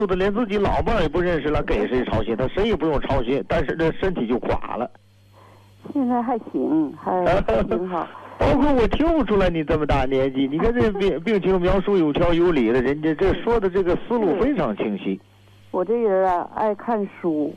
的连自己老伴也不认识了，给谁操心？他谁也不用操心，但是这身体就垮了。 现在还行，还挺好。 包括我听不出来你这么大年纪，你看这病情描述有条有理的，人家这说的这个思路非常清晰。 我这人啊，爱看书，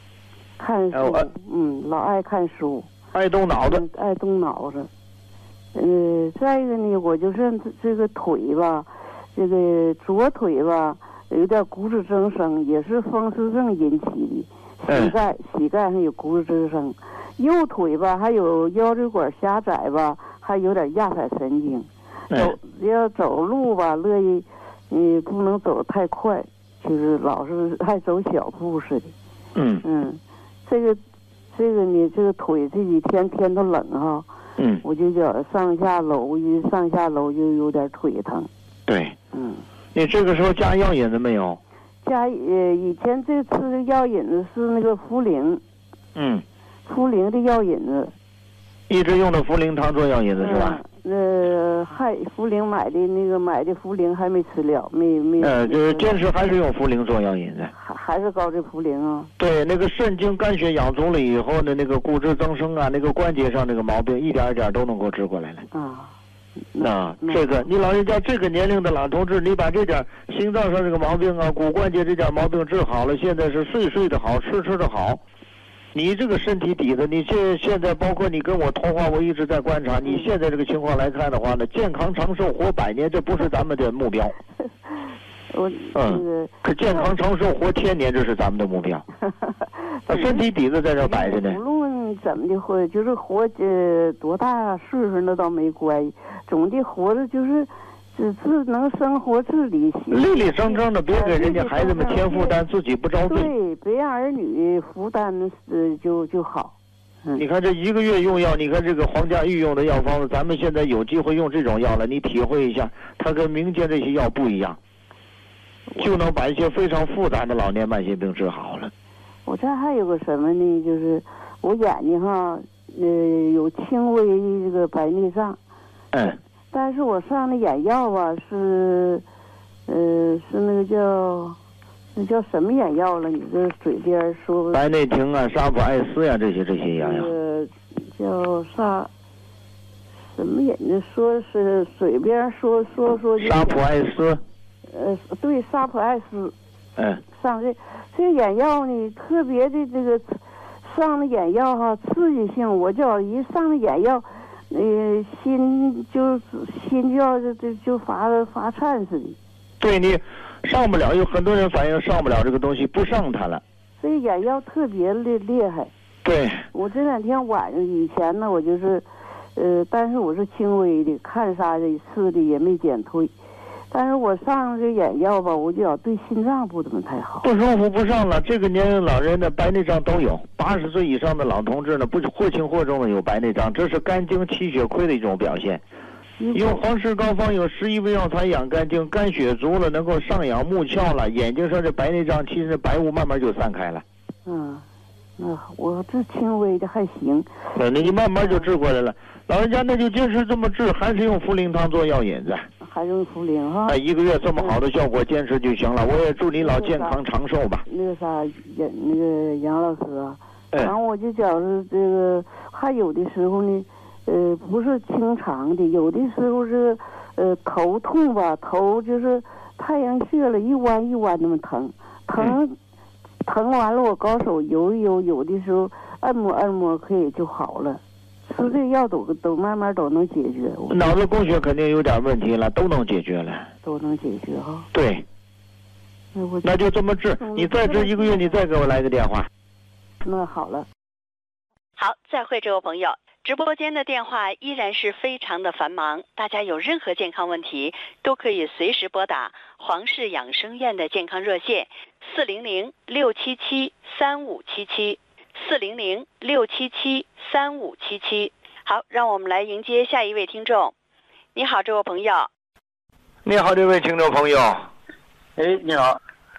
老爱看书， 爱动脑子， 爱动脑子。再一个呢，我就是这个腿吧，这个左腿吧有点骨质增生，也是风湿症引起的。膝盖上有骨质增生，右腿吧还有腰椎管狭窄吧，还有点压迫神经。要走路吧，乐意，不能走太快，就是老是爱走小步似的。这个呢，这个腿这几天天都冷哈。我就觉上下楼就有点腿疼。对。 你这个时候加药引子没有？ 以前这次的药引子是那个茯苓。茯苓的药引子。 一直用的茯苓汤做药引子是吧？ 茯苓买的茯苓还没吃了，没。 就是坚持还是用茯苓做药引子。 还是高这茯苓啊？ 对，那个肾精肝血养足了以后呢，那个骨质增生啊，那个关节上这个毛病一点一点都能够治过来了。这个你老人家这个年龄的老同志，你把这点心脏上这个毛病啊，骨关节这点毛病治好了，现在是睡的好，吃的好。你这个身体底子，你现在包括你跟我通话，我一直在观察。你现在这个情况来看的话呢，健康长寿活100年，这不是咱们的目标。可健康长寿活1000年，这是咱们的目标。身体底子在这摆着呢。 无论怎么的活，就是活多大岁数那倒没关系，总的活着就是只能生活自理， 利利生生的，别给人家孩子们添负担，自己不着罪。 对，别让儿女负担就好。 你看这1个月用药，你看这个黄家玉用的药方子，咱们现在有机会用这种药了，你体会一下，它跟民间这些药不一样，就能把一些非常复杂的老年慢性病治好了。 我这还有个什么呢？就是我眼睛哈，有轻微的这个白内障。但是我上的眼药吧是那叫什么眼药了？你这嘴边说白内停啊、沙普艾斯呀，这些药。 叫什么眼睛？说是嘴边说。 沙普艾斯。 对，沙普艾斯。上这眼药呢，特别的这个上的眼药哈，刺激性，我叫一上的眼药。心就要就发颤似的。对，你上不了，有很多人反映上不了这个东西，不上它了。所以眼药特别厉害。对。我这2天晚上以前呢，我就是，但是我是轻微的，看啥的吃的也没减退。但是我上这眼药吧，我就对心脏不怎么太好，不舒服不上了。这个年龄老人的白内障都有，80岁以上的老同志呢，不或轻或重的有白内障，这是肝经气血亏的一种表现。用黄石膏方有11味药材养肝经，肝血足了，能够上养目窍了，眼睛上这白内障其实白雾慢慢就散开了。我这轻微的还行。那你慢慢就治过来了。老人家那就坚持这么治，还是用茯苓汤做药引子。还用茯苓哈？1个月这么好的效果，坚持就行了。我也祝你老健康长寿吧。那个杨老师啊，然后我就觉着这个，还有的时候呢，不是经常的，有的时候是，头痛吧，头就是太阳穴了，一弯一弯那么疼，疼完了我高手揉一揉，有的时候按摩可以就好了。吃这药都慢慢都能解决。脑子供血肯定有点问题了，都能解决了。都能解决哈。对。那就这么治，你再治1个月，你再给我来个电话。那好了。 好，再会这位朋友。直播间的电话依然是非常的繁忙，大家有任何健康问题都可以随时拨打黄氏养生院的健康热线400-677-3577。400-677-3577。好，让我们来迎接下一位听众。你好，这位朋友。 你好，这位听众朋友。 你好。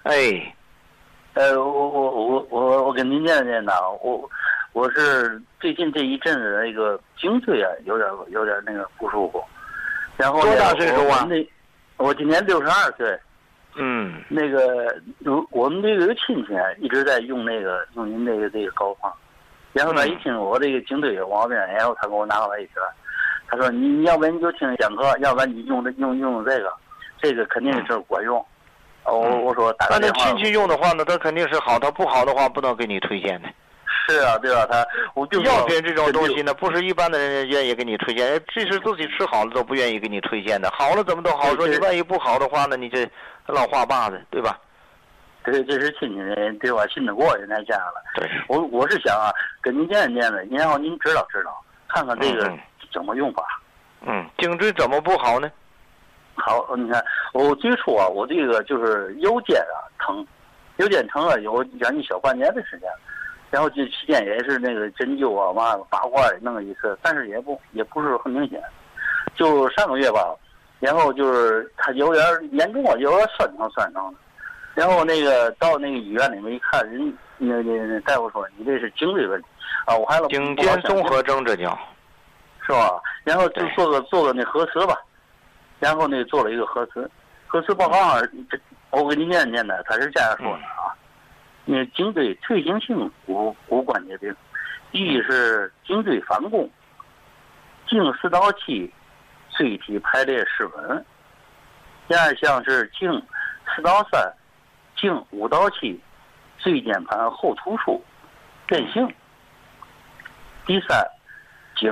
我跟您念念呐，我是最近这一阵子那个颈椎啊，有点那个不舒服。然后多大岁数啊？我今年62岁。 那个我们这个亲戚一直在用您这个膏方，然后他一听我这个颈椎有毛病，然后他给我拿过来一瓶，他说你要不然你就听讲课，要不然你用这个肯定是管用。我说打个电话。 那亲戚用的话呢，他肯定是好，他不好的话不能给你推荐的。 是啊，对吧？ 药品这种东西呢，不是一般的人愿意给你推荐，即使自己吃好了都不愿意给你推荐的。好了怎么都好说，你万一不好的话呢，你这老话把子，对吧？ 对，这是亲戚人，对吧？信得过人才加了。 对， 我是想啊，跟您见的，然后您指导指导，看看这个怎么用法。 颈椎怎么不好呢？ 好，你看我最初啊，我这个就是右肩疼，有将近小半年的时间，然后这期间也是那个针灸啊拔罐弄了一次，但是也不是很明显，就上个月吧，然后就是他有点严重了，有点酸疼的，然后那个到那个医院里面一看，那大夫说你这是颈椎问题啊，我还颈肩综合征这叫， 是吧？然后就做个那核磁吧。然后呢，做了一个核磁报告上，我给你念的，他是这样说的啊。那颈椎退行性骨关节病，一是颈椎反弓，颈四道气，椎体排列失稳；第二项是颈4到3，颈5到7，椎间盘后突出变形；第三，颈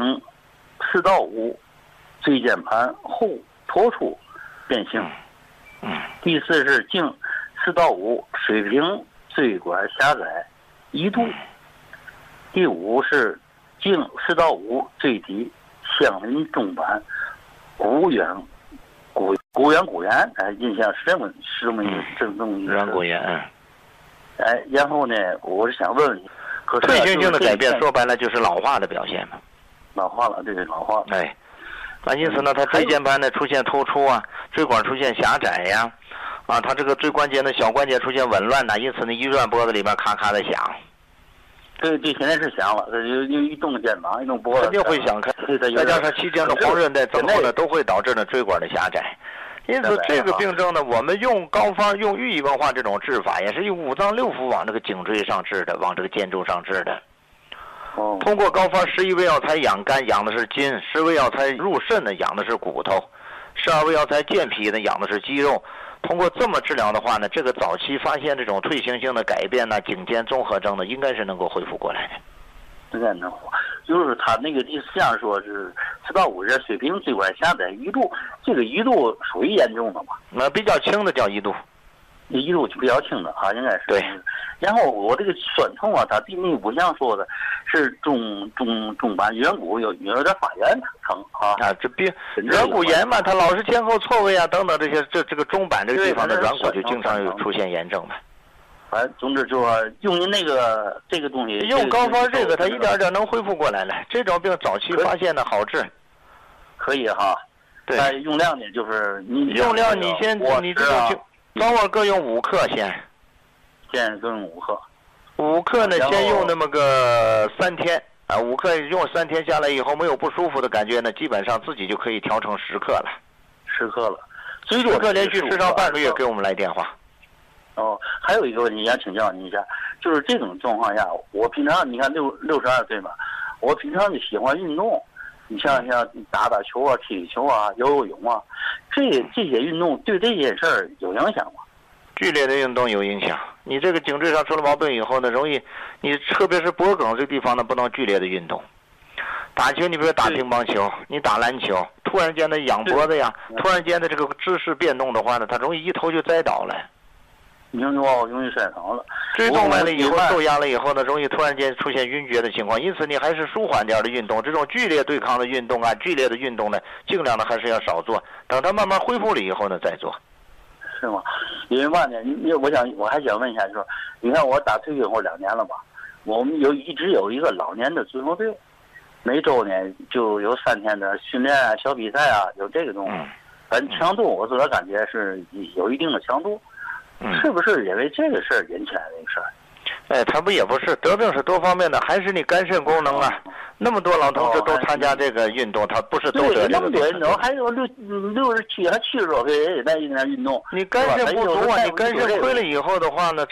4到5，椎间盘后脱出变形；第四是颈4到5，水平椎管狭窄1度；第五是颈4到5，椎体相邻中板骨缘骨炎，印象是这么一个软骨炎。 然后呢，我是想问你， 退行性的改变说白了就是老化的表现嘛。 老化了，对，老化。 那因此呢，它椎间盘呢出现突出啊，椎管出现狭窄呀，它这个椎关节呢小关节出现紊乱呐，因此呢一转脖子里边咔咔的响。 对，现在是响了，一动肩膀，一动脖子， 肯定会响开。再加上期间的黄韧带增厚呢，都会导致呢椎管的狭窄。因此这个病症呢，我们用膏方用寓意文化这种治法，也是用五脏六腑往这个颈椎上治的，往这个肩周上治的。通过膏方11味药材养肝，养的是筋；10味药材入肾呢，养的是骨头；12味药材健脾呢，养的是肌肉。通过这么治疗的话呢，这个早期发现这种退行性的改变呢，颈肩综合征呢，应该是能够恢复过来的。 应该能，就是他那个第4项说是4到5人水平椎管狭窄1度，这个1度属于严重的吧？ 那比较轻的叫1度。 1度就比较轻的啊，应该是。 对。 然后我这个酸痛啊，他第5项说的是中板软骨有点发炎疼啊。 这软骨炎嘛，它老是前后错位啊等等这些，这个中板这个地方的软骨就经常有出现炎症的。 总之就是说用您这个东西， 用膏方这个，它一点点能恢复过来了。这种病早期发现的好治。 可以哈。 对。 用量呢，就是用量你这种早晚各用5克先各用5克。 5克呢，先用那么个3天啊，5克用3天下来以后没有不舒服的感觉呢，基本上自己就可以调成10克了。 10克了， 最多连续吃上半个月，给我们来电话。 还有一个问题想请教您一下，就是这种状况下，我平常你看62岁嘛，我平常就喜欢运动，你像打球啊、踢球啊、游泳啊，这些运动对这件事儿有影响吗？ 剧烈的运动有影响，你这个颈椎上出了毛病以后呢，容易你特别是脖梗这地方呢，不能剧烈的运动。打球，你比如打乒乓球，你打篮球，突然间的仰脖子呀，突然间的这个姿势变动的话呢，它容易一头就栽倒了。 容易摔倒了， 椎动脉了以后受压了以后呢，容易突然间出现晕厥的情况。因此你还是舒缓点的运动，这种剧烈对抗的运动啊，剧烈的运动呢，尽量的还是要少做，等它慢慢恢复了以后呢再做。 是吗？因为嘛呢，我还想问一下，就是你看我打退休后2年了吧，我们一直有一个老年的足球队，每周呢就有3天的训练啊、小比赛啊，有这个东西。反正强度我自个感觉是有一定的强度。是不是因为这个事儿引起来的一个事儿？ 它不也不是，得病是多方面的，还是你肝肾功能啊， 那么多老同志都参加这个运动，他不是都得那么多运动，还有67还70多岁也在那运动。 你肝肾不足啊！你肝肾亏了以后的话呢，